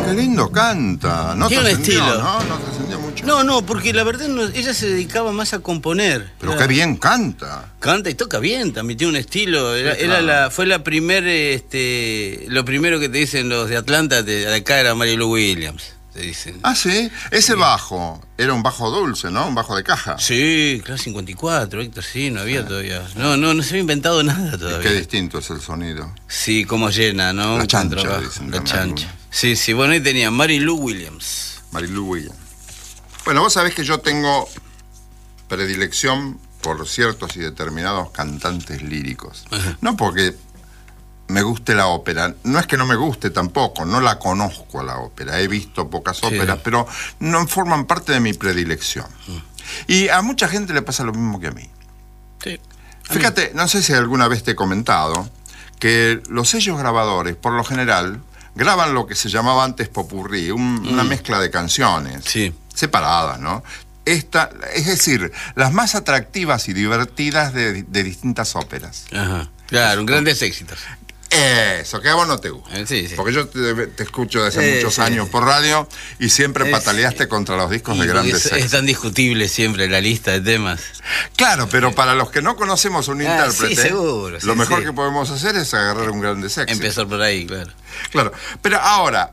Qué lindo canta. No Tiene un trascendió, estilo. ¿no? No trascendió mucho. No, porque la verdad ella se dedicaba más a componer. Pero qué bien canta. Canta y toca bien, también tiene un estilo. Fue la lo primero que te dicen los de Atlanta, de acá era Mary Lou Williams, te dicen. Ah, sí. Ese bajo era un bajo dulce, ¿no? Un bajo de caja. Sí, clase 54, Héctor, sí, no había todavía. No se había inventado nada todavía. Qué distinto es el sonido. Sí, como llena, ¿no? La chancha, dicen la también. chancha. Sí, bueno, ahí tenía Mary Lou Williams. Mary Lou Williams. Bueno, vos sabés que yo tengo predilección por ciertos y determinados cantantes líricos. Ajá. No porque me guste la ópera, no es que no me guste tampoco, no la conozco a la ópera, he visto pocas óperas, pero no forman parte de mi predilección. Y a mucha gente le pasa lo mismo que a mí. Sí. Fíjate, no sé si alguna vez te he comentado que los sellos grabadores, por lo general, graban lo que se llamaba antes popurrí, una mezcla de canciones separadas, ¿no? Es decir, las más atractivas y divertidas de distintas óperas. Ajá. Claro, grandes éxitos. Eso, que a vos no te gusta. Sí. Porque yo te escucho desde hace muchos años por radio y siempre pataleaste contra los discos de grandes éxitos. Es tan discutible siempre la lista de temas. Claro, pero para los que no conocemos un intérprete, seguro, lo mejor que podemos hacer es agarrar un grandes éxitos. Empezar por ahí, claro. Claro, pero ahora,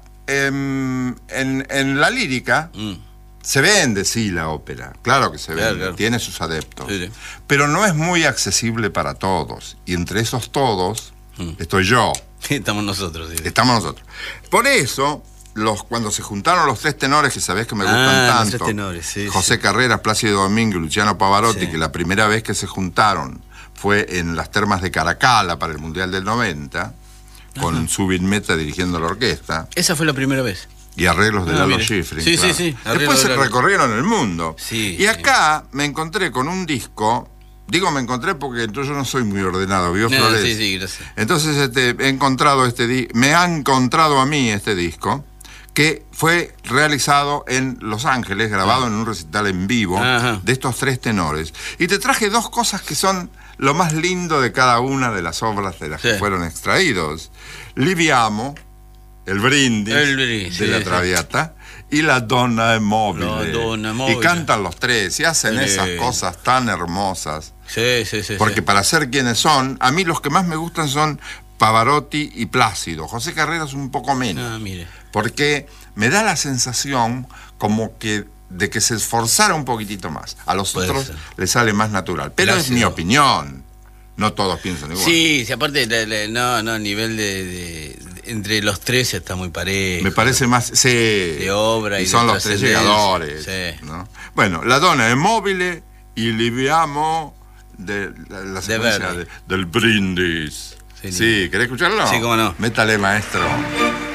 en la lírica... Se vende, sí, la ópera. Claro que se vende, claro. Tiene sus adeptos. Sí. Pero no es muy accesible para todos. Y entre esos todos, estoy yo. Estamos nosotros. Sí. Estamos nosotros. Por eso, cuando se juntaron los tres tenores, que sabés que me gustan tanto, los tres tenores, sí, José Carreras, Plácido Domingo y Luciano Pavarotti, Sí. que la primera vez que se juntaron fue en las termas de Caracalla para el Mundial del 90, con Zubin Mehta dirigiendo la orquesta. Esa fue la primera vez. Y arreglos de Lalo mire. Schifrin. Sí, claro. sí. Después se recorrieron el mundo. Sí, y acá me encontré con un disco. Digo me encontré porque entonces yo no soy muy ordenado, ¿vio, Flores? Sí, gracias. Entonces he encontrado me ha encontrado a mí este disco, que fue realizado en Los Ángeles, grabado en un recital en vivo de estos tres tenores. Y te traje dos cosas que son lo más lindo de cada una de las obras de las que fueron extraídos. Liviamo, el brindis de la Traviata, y la Donna è mobile. Y cantan los tres y hacen esas cosas tan hermosas. Sí. Porque para ser quienes son, a mí los que más me gustan son Pavarotti y Plácido. José Carreras un poco menos. Mire. Porque me da la sensación como que de que se esforzara un poquitito más. A los otros les sale más natural. Pero Plácido. es mi opinión. No todos piensan igual. Sí, aparte, el nivel de entre los tres está muy parejo. Me parece más, de obra y son de los tres trascendencia. llegadores. Sí. ¿No? Bueno, la Donna è mobile y Liviamo de la secuencia del brindis. Sí, ¿querés escucharlo? Sí, cómo no. Métale, maestro.